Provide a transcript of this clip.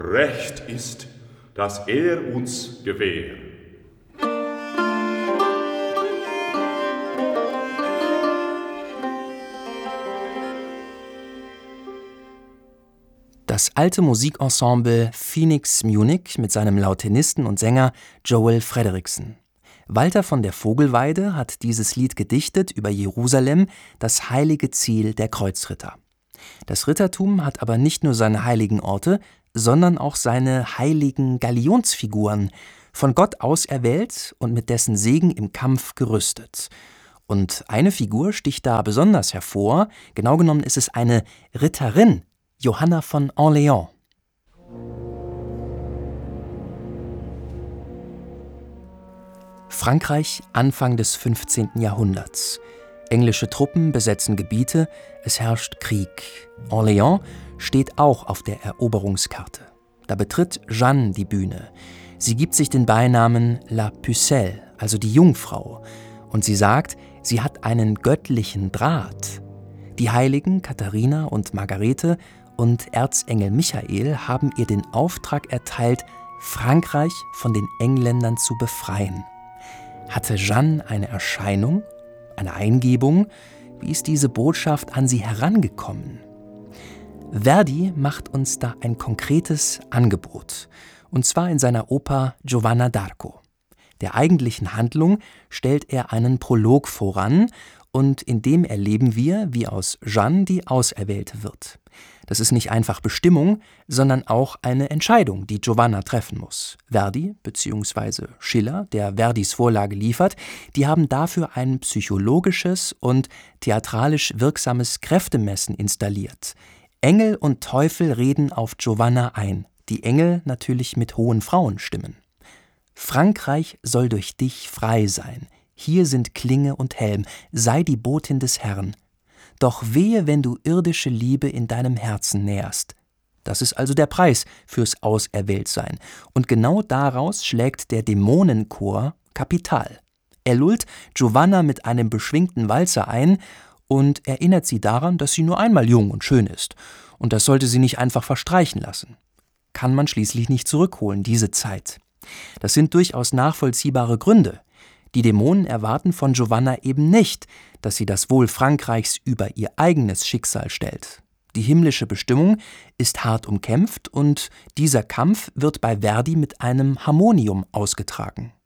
recht ist, dass er uns gewährt. Das alte Musikensemble Phoenix Munich mit seinem Lautenisten und Sänger Joel Frederiksen. Walter von der Vogelweide hat dieses Lied gedichtet über Jerusalem, das heilige Ziel der Kreuzritter. Das Rittertum hat aber nicht nur seine heiligen Orte, sondern auch seine heiligen Galionsfiguren, von Gott auserwählt und mit dessen Segen im Kampf gerüstet. Und eine Figur sticht da besonders hervor, genau genommen ist es eine Ritterin, Johanna von Orleans. Frankreich Anfang des 15. Jahrhunderts. Englische Truppen besetzen Gebiete, es herrscht Krieg. Orleans steht auch auf der Eroberungskarte. Da betritt Jeanne die Bühne. Sie gibt sich den Beinamen La Pucelle, also die Jungfrau. Und sie sagt, sie hat einen göttlichen Draht. Die Heiligen Katharina und Margarete und Erzengel Michael haben ihr den Auftrag erteilt, Frankreich von den Engländern zu befreien. Hatte Jeanne eine Erscheinung, eine Eingebung? Wie ist diese Botschaft an sie herangekommen? Verdi macht uns da ein konkretes Angebot, und zwar in seiner Oper Giovanna d'Arco. Der eigentlichen Handlung stellt er einen Prolog voran, und in dem erleben wir, wie aus Jeanne die Auserwählte wird. Das ist nicht einfach Bestimmung, sondern auch eine Entscheidung, die Giovanna treffen muss. Verdi bzw. Schiller, der Verdis Vorlage liefert, die haben dafür ein psychologisches und theatralisch wirksames Kräftemessen installiert. Engel und Teufel reden auf Giovanna ein, die Engel natürlich mit hohen Frauenstimmen. Frankreich soll durch dich frei sein. Hier sind Klinge und Helm, sei die Botin des Herrn. Doch wehe, wenn du irdische Liebe in deinem Herzen nährst. Das ist also der Preis fürs Auserwähltsein. Und genau daraus schlägt der Dämonenchor Kapital. Er lullt Giovanna mit einem beschwingten Walzer ein und erinnert sie daran, dass sie nur einmal jung und schön ist. Und das sollte sie nicht einfach verstreichen lassen. Kann man schließlich nicht zurückholen, diese Zeit. Das sind durchaus nachvollziehbare Gründe. Die Dämonen erwarten von Giovanna eben nicht, dass sie das Wohl Frankreichs über ihr eigenes Schicksal stellt. Die himmlische Bestimmung ist hart umkämpft und dieser Kampf wird bei Verdi mit einem Harmonium ausgetragen.